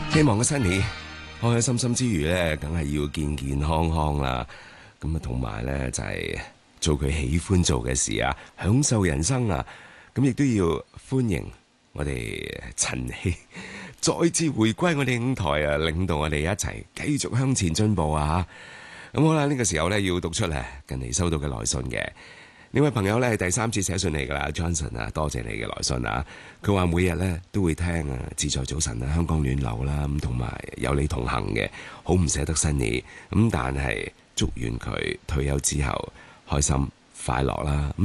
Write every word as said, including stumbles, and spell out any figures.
希望個新年開開心心之餘咧，梗係要健健康康啦。咁啊，同埋咧就係做佢喜歡做嘅事啊，享受人生啊。咁亦都要歡迎我哋陳曦再次回歸我哋舞台啊，領導我哋一齊繼續向前進步啊！咁好啦，呢個時候咧要讀出咧近嚟收到嘅來信嘅。呢位朋友咧係第三次寫信嚟噶啦 ，Johnson 啊，多謝你嘅來信啊！佢話每日咧都會聽啊，自在早晨啊，香港暖流啦，咁同埋有你同行嘅，好唔捨得新年咁，但係祝願佢退休之後開心快樂啦。